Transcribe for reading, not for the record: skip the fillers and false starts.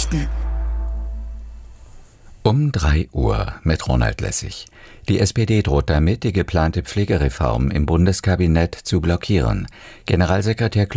Nachrichten. Um 3 Uhr mit Ronald Lessig. Die SPD droht damit, die geplante Pflegereform im Bundeskabinett zu blockieren. Generalsekretär